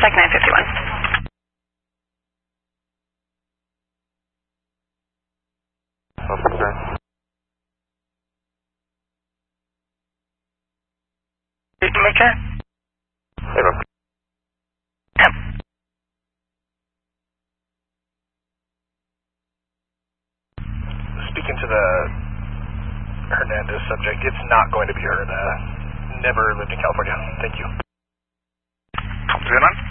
check 951. Officer. Major? Hey, Rob. Yep. Speaking to the Hernandez subject, it's not going to be her. Never lived in California. Thank you. Copy that.